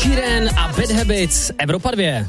Sheeran a Bad Habits, Evropa 2.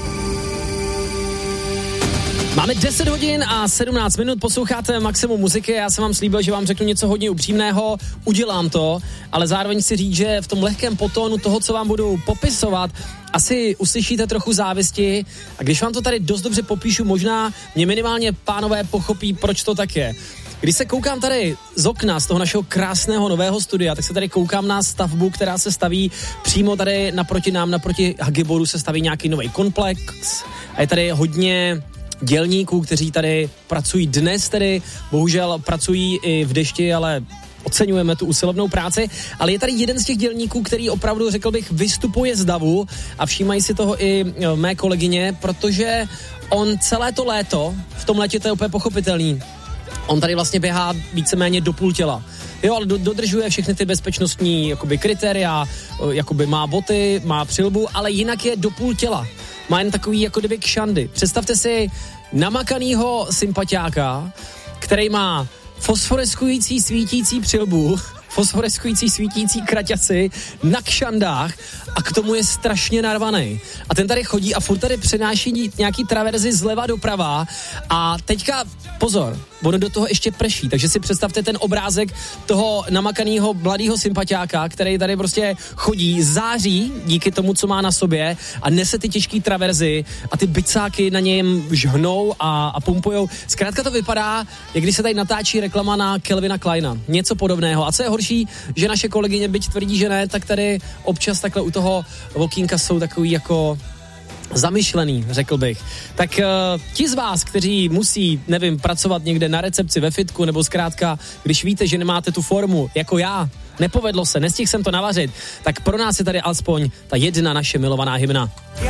Máme 10 hodin a 17 minut, posloucháte Maximum muziky, já jsem vám slíbil, že vám řeknu něco hodně upřímného, udělám to, ale zároveň si říct, že v tom lehkém potónu toho, co vám budu popisovat, asi uslyšíte trochu závisti a když vám to tady dost dobře popíšu, možná mě minimálně pánové pochopí, proč to tak je. Když se koukám tady z okna, z toho našeho krásného nového studia, tak se tady koukám na stavbu, která se staví přímo tady naproti nám, naproti Hagiboru se staví nějaký nový komplex a je tady hodně dělníků, kteří tady pracují dnes, tedy bohužel pracují i v dešti, ale oceňujeme tu usilovnou práci, ale je tady jeden z těch dělníků, který opravdu, řekl bych, vystupuje z davu a všímají si toho i mé kolegyně, protože on celé to léto, v tom létě to je úplně pochopitelný, on tady vlastně běhá víceméně do půl těla. Jo, ale dodržuje všechny ty bezpečnostní jakoby kritéria, jakoby má boty, má přilbu, ale jinak je do půl těla. Má jen takový jako kdyby kšandy. Představte si namakanýho sympatiáka, který má fosforeskující svítící přilbu, fosforeskující svítící kraťasy na kšandách a k tomu je strašně narvaný. A ten tady chodí a furt tady přenáší nějaký traverzy zleva doprava a teďka pozor, ono do toho ještě prší, takže si představte ten obrázek toho namakanýho mladýho sympatiáka, který tady prostě chodí, září díky tomu, co má na sobě a nese ty těžký traverzy a ty bicáky na něm žhnou a pumpujou. Zkrátka to vypadá, jak když se tady natáčí reklama na Calvina Kleina. Něco podobného. A co je horší, že naše kolegyně, byť tvrdí, že ne, tak tady občas takhle u toho okýnka jsou takový jako zamyšlený, řekl bych. Tak ti z vás, kteří musí, nevím, pracovat někde na recepci ve fitku, nebo zkrátka, když víte, že nemáte tu formu, jako já, nepovedlo se, nestihl jsem to navařit, tak pro nás je tady alespoň ta jedna naše milovaná hymna.